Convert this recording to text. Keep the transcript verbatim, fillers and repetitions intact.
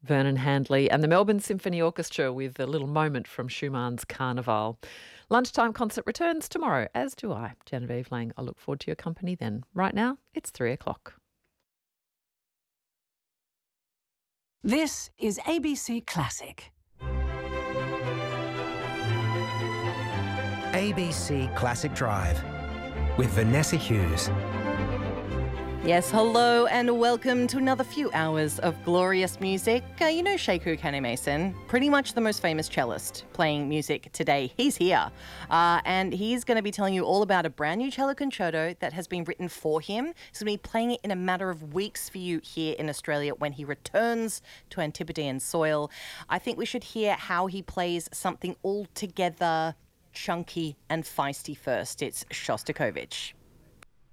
Vernon Handley and the Melbourne Symphony Orchestra with a little moment from Schumann's Carnival. Lunchtime concert returns tomorrow, as do I, Genevieve Lang. I look forward to your company then. Right now, it's three o'clock. This is A B C Classic. A B C Classic Drive with Vanessa Hughes. Yes, hello and welcome to another few hours of glorious music. Uh, you know Sheku Kanneh-Mason, pretty much the most famous cellist playing music today. He's here uh, and he's going to be telling you all about a brand new cello concerto that has been written for him. He's going to be playing it in a matter of weeks for you here in Australia when he returns to Antipodean soil. I think we should hear how he plays something altogether chunky and feisty first. It's Shostakovich.